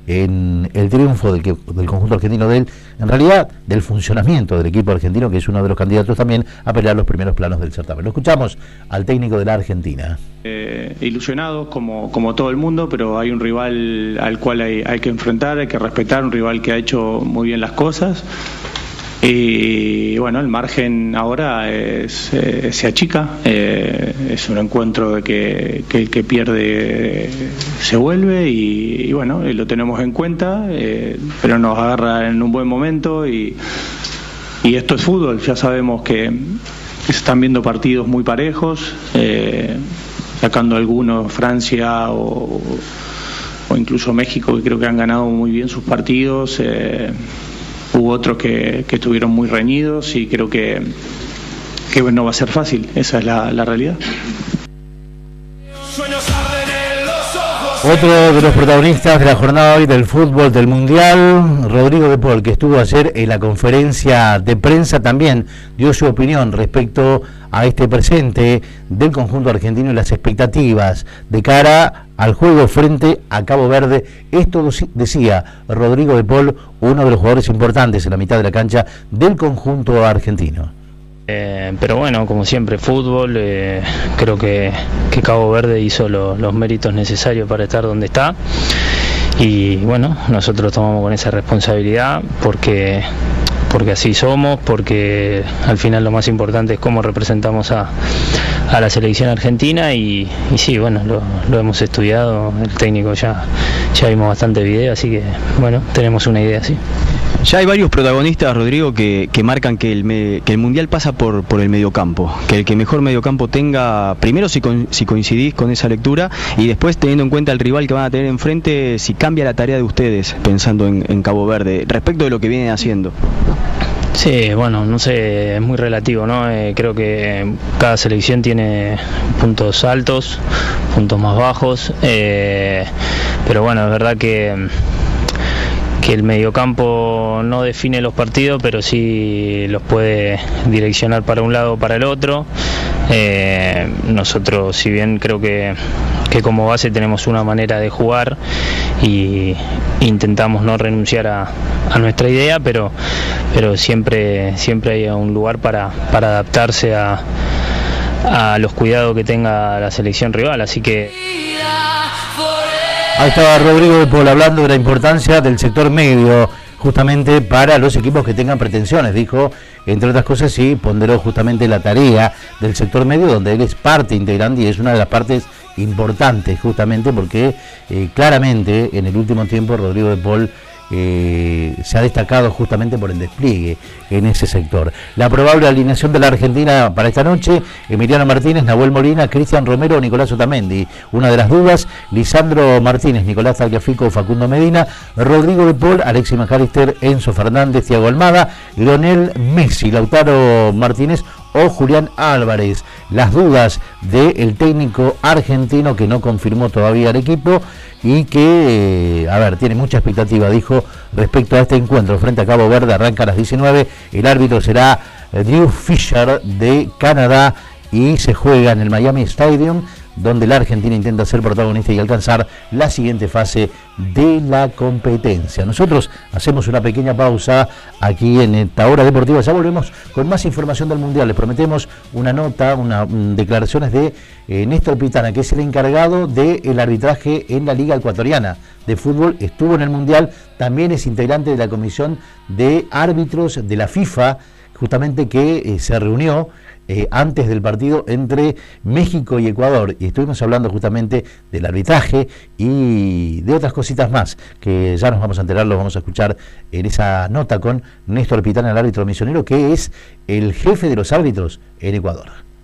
en el triunfo del conjunto argentino, en realidad del funcionamiento del equipo argentino, que es uno de los candidatos también a pelear los primeros planos del certamen. Lo escuchamos al técnico de la Argentina. Ilusionados como todo el mundo, pero hay un rival al cual hay que enfrentar, hay que respetar, un rival que ha hecho muy bien las cosas. Y bueno, el margen ahora se achica, es un encuentro de que el que pierde se vuelve y bueno, lo tenemos en cuenta, pero nos agarra en un buen momento y esto es fútbol. Ya sabemos que se están viendo partidos muy parejos, sacando algunos Francia o incluso México, que creo que han ganado muy bien sus partidos. Hubo otros que estuvieron muy reñidos y creo que no va a ser fácil, esa es la realidad. Otro de los protagonistas de la jornada hoy del fútbol del Mundial, Rodrigo de Paul, que estuvo ayer en la conferencia de prensa, también dio su opinión respecto a este presente del conjunto argentino y las expectativas de cara al juego frente a Cabo Verde. Esto decía Rodrigo de Paul, uno de los jugadores importantes en la mitad de la cancha del conjunto argentino. Pero bueno, como siempre, fútbol, creo que Cabo Verde hizo los méritos necesarios para estar donde está y bueno, nosotros tomamos con esa responsabilidad porque así somos, porque al final lo más importante es cómo representamos a la selección argentina y sí, bueno, lo hemos estudiado, el técnico ya vimos bastante video, así que bueno, tenemos una idea, sí. Ya hay varios protagonistas, Rodrigo, que marcan que el Mundial pasa por el mediocampo, que el que mejor mediocampo tenga, primero si coincidís con esa lectura y después teniendo en cuenta el rival que van a tener enfrente, si cambia la tarea de ustedes pensando en Cabo Verde, respecto de lo que vienen haciendo. Sí, bueno, no sé, es muy relativo, ¿no? Creo que cada selección tiene puntos altos, puntos más bajos, pero bueno, es verdad que el mediocampo no define los partidos, pero sí los puede direccionar para un lado o para el otro. Nosotros, si bien creo que como base tenemos una manera de jugar y intentamos no renunciar a nuestra idea, pero siempre hay un lugar para adaptarse a los cuidados que tenga la selección rival, así que... Ahí estaba Rodrigo de Paul hablando de la importancia del sector medio, justamente para los equipos que tengan pretensiones, dijo, entre otras cosas, y ponderó justamente la tarea del sector medio, donde él es parte integrante y es una de las partes importantes, justamente porque claramente en el último tiempo Rodrigo de Paul se ha destacado justamente por el despliegue en ese sector. La probable alineación de la Argentina para esta noche: Emiliano Martínez, Nahuel Molina, Cristian Romero, Nicolás Otamendi. Una de las dudas: Lisandro Martínez, Nicolás Tagliafico, Facundo Medina, Rodrigo de Paul, Alexis McAllister, Enzo Fernández, Thiago Almada, Lionel Messi, Lautaro Martínez o Julián Álvarez. Las dudas del técnico argentino, que no confirmó todavía el equipo y que, tiene mucha expectativa, dijo, respecto a este encuentro frente a Cabo Verde. Arranca a las 19, el árbitro será Drew Fisher de Canadá y se juega en el Miami Stadium, donde la Argentina intenta ser protagonista y alcanzar la siguiente fase de la competencia. Nosotros hacemos una pequeña pausa aquí en esta hora deportiva, ya volvemos con más información del Mundial. Les prometemos una nota, declaraciones de Néstor Pitana, que es el encargado del arbitraje en la Liga Ecuatoriana de Fútbol, estuvo en el Mundial, también es integrante de la comisión de árbitros de la FIFA, justamente que se reunió antes del partido entre México y Ecuador, y estuvimos hablando justamente del arbitraje y de otras cositas más que ya nos vamos a enterar, los vamos a escuchar en esa nota con Néstor Pitana, el árbitro misionero, que es el jefe de los árbitros en Ecuador.